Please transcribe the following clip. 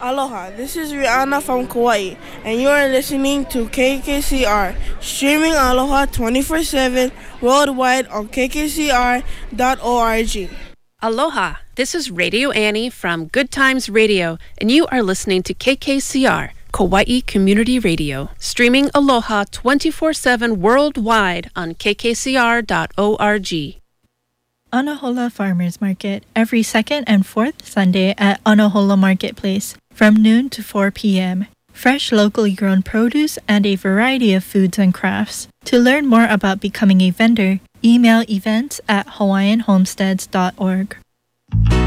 Aloha, this is Rihanna from Kauai, and you are listening to KKCR, streaming Aloha 24/7 worldwide on kkcr.org. Aloha, this is Radio Annie from Good Times Radio, and you are listening to KKCR, Kauai Community Radio, streaming Aloha 24/7 worldwide on kkcr.org. Anahola Farmers Market every second and fourth Sunday at Anahola Marketplace from noon to 4 p.m. Fresh locally grown produce and a variety of foods and crafts. To learn more about becoming a vendor, email events@hawaiianhomesteads.org.